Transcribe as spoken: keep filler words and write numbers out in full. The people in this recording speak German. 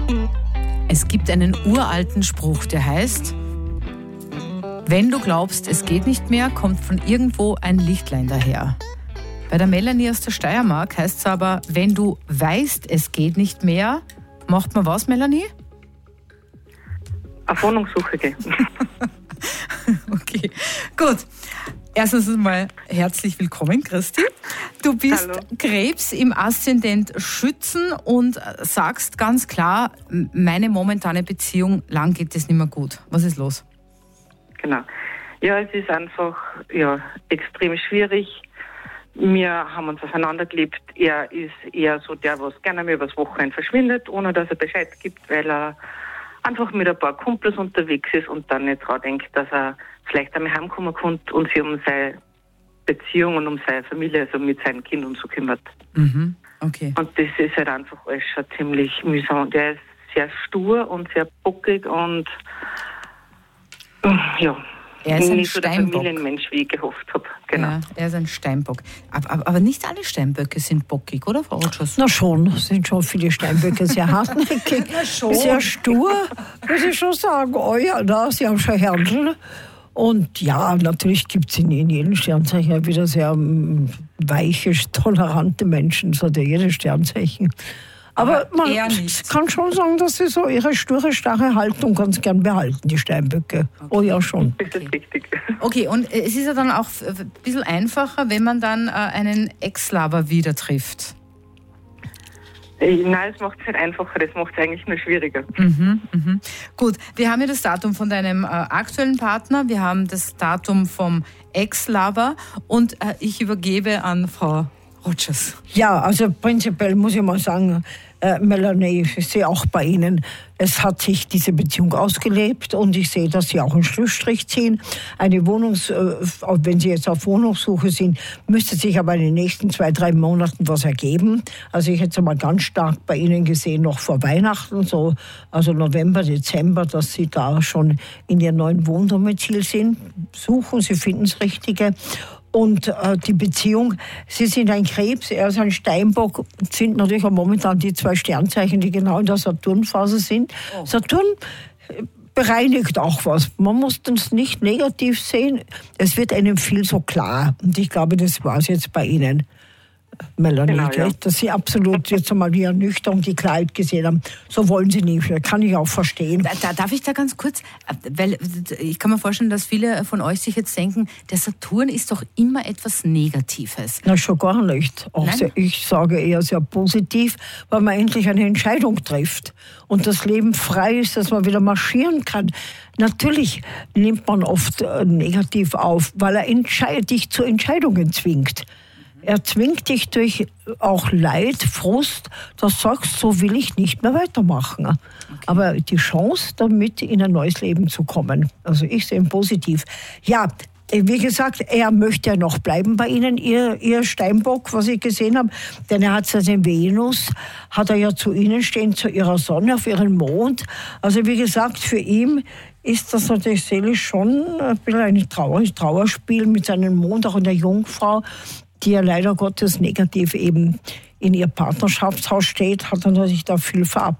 Es gibt einen uralten Spruch, der heißt: Wenn du glaubst, es geht nicht mehr, kommt von irgendwo ein Lichtlein daher. Bei der Melanie aus der Steiermark heißt es aber, wenn du weißt, es geht nicht mehr, macht man was, Melanie? Auf Wohnungssuche gehen. Okay, gut. Erstens mal herzlich willkommen, Christi. Du bist Hallo. Krebs im Aszendent Schützen und sagst ganz klar, meine momentane Beziehung, lang geht es nicht mehr gut. Was ist los? Genau. Ja, es ist einfach ja, extrem schwierig. Wir haben uns auseinandergelebt. Er ist eher so der, was gerne mal übers Wochenende verschwindet, ohne dass er Bescheid gibt, weil er einfach mit ein paar Kumpels unterwegs ist und dann nicht dran denkt, dass er vielleicht einmal heimkommen kann und sich um seine Beziehung und um seine Familie, also mit seinen Kindern so kümmert. Mhm. Okay. Und das ist halt einfach alles schon ziemlich mühsam. Der ist sehr stur und sehr bockig und ja, Er ist ein nicht so der Steinbock. Familienmensch, wie ich gehofft habe. Genau. Ja, er ist ein Steinbock. Aber, aber, aber nicht alle Steinböcke sind bockig, oder, Frau Rogers? Na schon, sind schon viele Steinböcke sehr hartnäckig, sehr stur, muss ich schon sagen. Oh ja, na, sie haben schon Härtel. Und ja, natürlich gibt es in, in jedem Sternzeichen wieder sehr um, weiche, tolerante Menschen, so hat ja jedes Sternzeichen. Aber, Aber man er nicht. kann schon sagen, dass sie so ihre sture, starre Haltung ganz gern behalten, die Steinböcke. Okay. Oh ja, schon. Das ist wichtig. Okay, und es ist ja dann auch ein bisschen einfacher, wenn man dann äh, einen Ex-Lover wieder trifft. Nein, es macht es nicht einfacher, das macht es eigentlich nur schwieriger. Mhm, mhm. Gut, wir haben ja das Datum von deinem äh, aktuellen Partner, wir haben das Datum vom Ex-Lover und äh, ich übergebe an Frau Rogers. Ja, also prinzipiell muss ich mal sagen, äh, Melanie, ich sehe auch bei Ihnen, es hat sich diese Beziehung ausgelebt und ich sehe, dass Sie auch einen Schlussstrich ziehen. Eine Wohnungs, äh, wenn Sie jetzt auf Wohnungssuche sind, müsste sich aber in den nächsten zwei, drei Monaten was ergeben. Also ich hätte es mal ganz stark bei Ihnen gesehen, noch vor Weihnachten, so also November, Dezember, dass Sie da schon in Ihrem neuen Wohndomizil sind. Suchen, Sie finden das Richtige. Und äh, die Beziehung, Sie sind ein Krebs, er ist ein Steinbock, sind natürlich auch momentan die zwei Sternzeichen, die genau in der Saturnphase sind. Oh. Saturn bereinigt auch was. Man muss das nicht negativ sehen. Es wird einem viel so klar. Und ich glaube, das war es jetzt bei Ihnen, Melanie, Genau, ja. dass Sie absolut jetzt einmal die Ernüchterung, die Klarheit gesehen haben. So wollen Sie nicht. Kann ich auch verstehen. Da, da, darf ich da ganz kurz, weil ich kann mir vorstellen, dass viele von euch sich jetzt denken, der Saturn ist doch immer etwas Negatives. Na, schon gar nicht. Auch sehr, ich sage eher sehr positiv, weil man endlich eine Entscheidung trifft und das Leben frei ist, dass man wieder marschieren kann. Natürlich nimmt man oft äh, negativ auf, weil er entscheid- dich zu Entscheidungen zwingt. Er zwingt dich durch auch Leid, Frust, dass du sagst, so will ich nicht mehr weitermachen. Okay. Aber die Chance, damit in ein neues Leben zu kommen, also ich sehe ihn positiv. Ja, wie gesagt, er möchte ja noch bleiben bei Ihnen, Ihr, Ihr Steinbock, was ich gesehen habe. Denn er hat seine Venus, hat er ja zu Ihnen stehen, zu Ihrer Sonne, auf Ihren Mond. Also wie gesagt, für ihn ist das natürlich seelisch schon ein bisschen ein Trauer, Trauerspiel mit seinem Mond, auch in der Jungfrau, die ja leider Gottes negativ eben in ihr Partnerschaftshaus steht, hat er natürlich da viel verab